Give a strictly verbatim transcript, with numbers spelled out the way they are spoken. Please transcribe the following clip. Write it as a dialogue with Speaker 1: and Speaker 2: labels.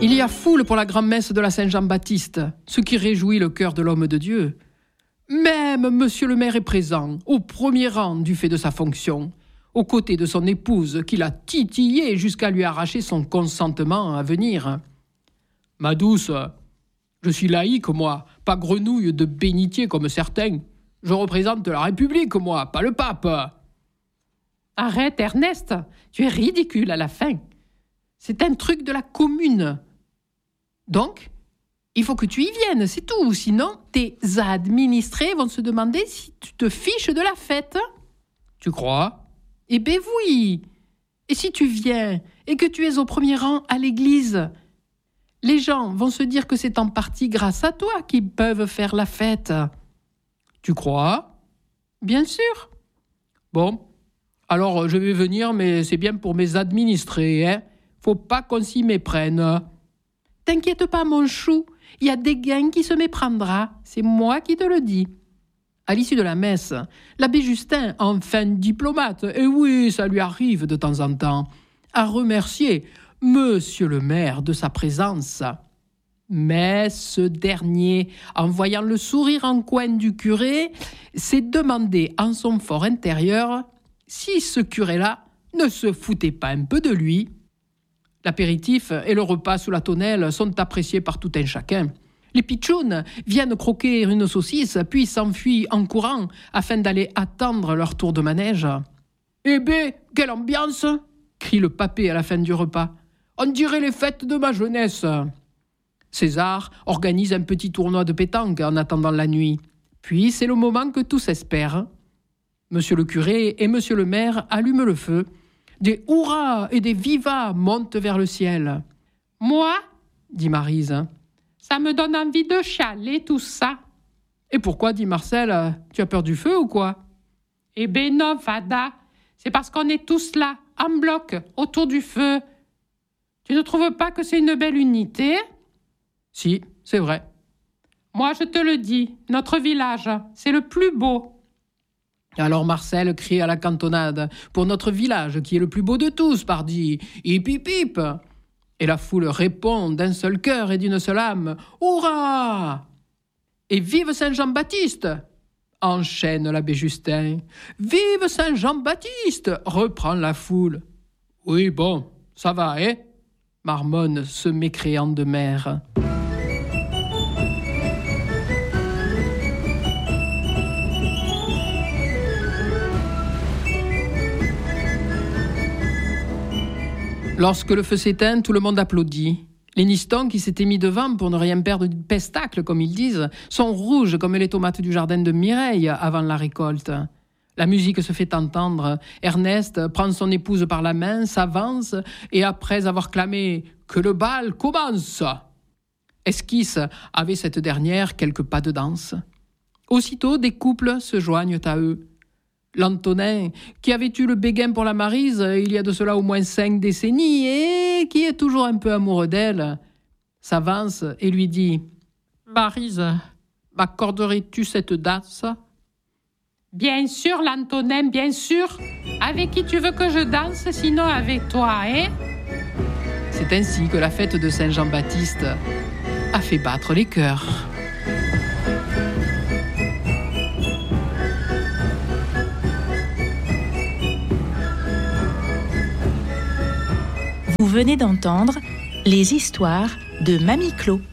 Speaker 1: Il y a foule pour la grand-messe de la Saint-Jean-Baptiste, ce qui réjouit le cœur de l'homme de Dieu. Même monsieur le maire est présent, au premier rang du fait de sa fonction, aux côtés de son épouse qui l'a titillé jusqu'à lui arracher son consentement à venir. « Ma douce, je suis laïque, moi, pas grenouille de bénitier comme certains. Je représente la République, moi, pas le pape. »
Speaker 2: Arrête, Ernest, tu es ridicule à la fin. C'est un truc de la commune.
Speaker 1: Donc, il faut que tu y viennes, c'est tout. Sinon, tes administrés vont se demander si tu te fiches de la fête.
Speaker 2: Tu crois ?
Speaker 1: Eh ben oui. Et si tu viens et que tu es au premier rang à l'église, les gens vont se dire que c'est en partie grâce à toi qu'ils peuvent faire la fête.
Speaker 2: Tu crois ?
Speaker 1: Bien sûr.
Speaker 2: Bon, alors je vais venir, mais c'est bien pour mes administrés, hein ? Faut pas qu'on s'y méprenne.
Speaker 1: T'inquiète pas, mon chou, il y a des gains qui se méprendra. C'est moi qui te le dis. À l'issue de la messe, l'abbé Justin, enfin diplomate, et oui, ça lui arrive de temps en temps, a remercié monsieur le maire de sa présence. Mais ce dernier, en voyant le sourire en coin du curé, s'est demandé en son fort intérieur si ce curé-là ne se foutait pas un peu de lui. L'apéritif et le repas sous la tonnelle sont appréciés par tout un chacun. Les pitchounes viennent croquer une saucisse, puis s'enfuient en courant afin d'aller attendre leur tour de manège. « Eh ben, quelle ambiance !» crie le papé à la fin du repas. « On dirait les fêtes de ma jeunesse !» César organise un petit tournoi de pétanque en attendant la nuit. Puis c'est le moment que tous espèrent. Monsieur le curé et monsieur le maire allument le feu. Des hurrahs et des vivas montent vers le ciel.
Speaker 2: « Moi,
Speaker 1: dit Maryse,
Speaker 2: ça me donne envie de chialer tout ça. »«
Speaker 1: Et pourquoi, dit Marcel, tu as peur du feu ou quoi ?»«
Speaker 2: Eh ben non, Fada, c'est parce qu'on est tous là, en bloc, autour du feu. Tu ne trouves pas que c'est une belle unité ?»«
Speaker 1: Si, c'est vrai. »«
Speaker 2: Moi, je te le dis, notre village, c'est le plus beau. »
Speaker 1: Alors Marcel crie à la cantonade « Pour notre village, qui est le plus beau de tous, pardi, hip hip hip !» Et la foule répond d'un seul cœur et d'une seule âme « Hurrah !»« Et vive Saint-Jean-Baptiste !» enchaîne l'abbé Justin. « Vive Saint-Jean-Baptiste !» reprend la foule. « Oui, bon, ça va, hein ?» marmonne ce mécréant de maire. Lorsque le feu s'éteint, tout le monde applaudit. Les nistons qui s'étaient mis devant pour ne rien perdre du pestacle, comme ils disent, sont rouges comme les tomates du jardin de Mireille avant la récolte. La musique se fait entendre. Ernest prend son épouse par la main, s'avance et après avoir clamé « Que le bal commence !» esquisse avec cette dernière quelques pas de danse. Aussitôt, des couples se joignent à eux. L'Antonin, qui avait eu le béguin pour la Maryse il y a de cela au moins cinq décennies et qui est toujours un peu amoureux d'elle, s'avance et lui dit « Maryse, m'accorderais-tu cette danse ?»«
Speaker 2: Bien sûr, l'Antonin, bien sûr. Avec qui tu veux que je danse, sinon avec toi, hein ?»
Speaker 1: C'est ainsi que la fête de Saint-Jean-Baptiste a fait battre les cœurs.
Speaker 3: Vous venez d'entendre les histoires de Mamie Clo.